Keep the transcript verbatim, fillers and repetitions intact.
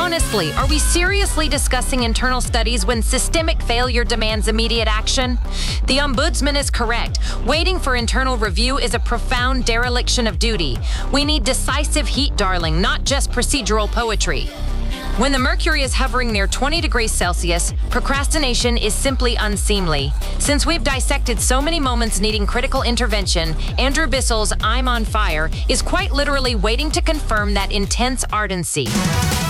Honestly, are we seriously discussing internal studies when systemic failure demands immediate action? The Ombudsman is correct. Waiting for internal review is a profound dereliction of duty. We need decisive heat, darling, not just procedural poetry. When the mercury is hovering near twenty degrees Celsius, procrastination is simply unseemly. Since we've dissected so many moments needing critical intervention, Andrew Bissell's I'm on Fire is quite literally waiting to confirm that intense ardency.